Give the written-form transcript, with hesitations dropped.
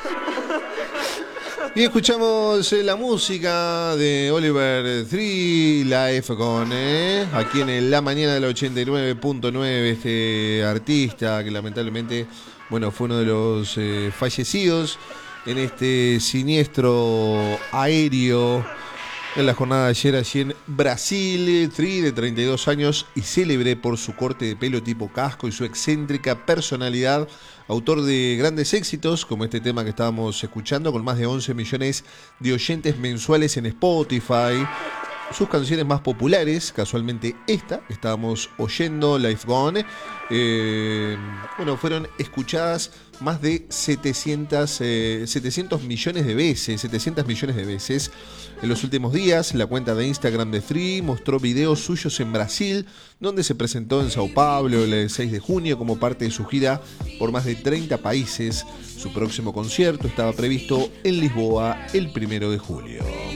Y escuchamos la música de Oliver Tree, Live con aquí en La Mañana del 89.9, este artista que lamentablemente, bueno, fue uno de los fallecidos en este siniestro aéreo en la jornada de ayer allí en Brasil. Tree, de 32 años y célebre por su corte de pelo tipo casco y su excéntrica personalidad, autor de grandes éxitos como este tema que estábamos escuchando, con más de 11 millones de oyentes mensuales en Spotify. Sus canciones más populares, casualmente esta que estábamos oyendo, Life Gone, bueno, fueron escuchadas más de 700 millones de veces, 700 millones de veces. En los últimos días, la cuenta de Instagram de Tree mostró videos suyos en Brasil, donde se presentó en Sao Paulo el 6 de junio como parte de su gira por más de 30 países. Su próximo concierto estaba previsto en Lisboa el 1 de julio.